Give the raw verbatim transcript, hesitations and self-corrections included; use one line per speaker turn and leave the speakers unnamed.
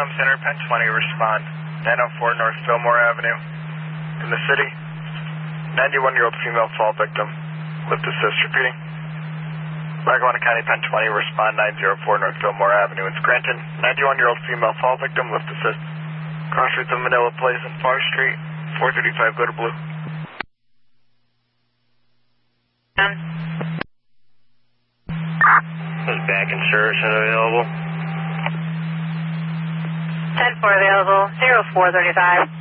Tom Center, Penn twenty, respond. nine oh four North Fillmore Avenue. In the city. ninety-one-year-old female fall victim. Lift assist, repeating. Lackawanna County, Penn twenty, respond nine oh four North Fillmore Avenue in Scranton. ninety-one-year-old female fall victim, lift assist. Cross streets of Manila Place and Far Street. four thirty-five, go to blue.
Is back insurance available?
ten four available, zero four thirty-five.